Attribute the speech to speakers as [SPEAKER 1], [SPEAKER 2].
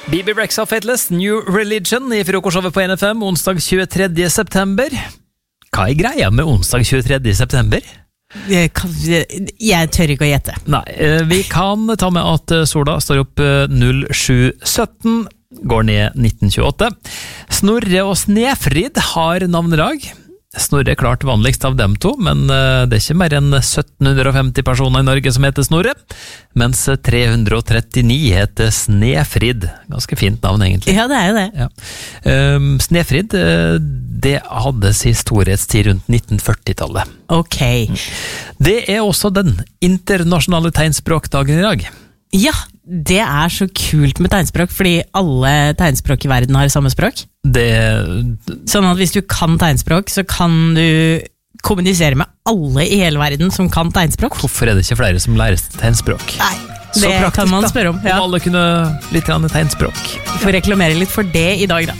[SPEAKER 1] Bibi Rexha Fateless, New Religion I frokostshowet på NFM onsdag 23. september. Hva greia med onsdag 23. september?
[SPEAKER 2] Jeg tør ikke å gjette.
[SPEAKER 1] Nei, vi kan ta med at sola står opp 07:17, går ned 19:28. Snorre og Snefrid har navnedag. Snorre klart vanligst av dem to, men det ikke mer enn 1750 personer I Norge som heter Snorre, mens 339 heter Snefrid. Ganske fint navn egentlig.
[SPEAKER 2] Ja, det jo det.
[SPEAKER 1] Ja. Snefrid, det hadde sin storhetstid rundt 1940-tallet.
[SPEAKER 2] Ok.
[SPEAKER 1] Det også den internasjonale tegnspråkdagen I dag.
[SPEAKER 2] Ja, det så kult med tegnspråk, fordi alle tegnspråk I verden har samme språk. Sånn at hvis du kan tegnspråk, så kan du kommunisere med alle I hele verden som kan tegnspråk.
[SPEAKER 1] Hvorfor det ikke flere som lærer tegnspråk?
[SPEAKER 2] Nei, det
[SPEAKER 1] praktisk,
[SPEAKER 2] kan man spørre om.
[SPEAKER 1] Ja. Om alle kunne litt tegnspråk.
[SPEAKER 2] Vi får reklamere litt for det I dag da.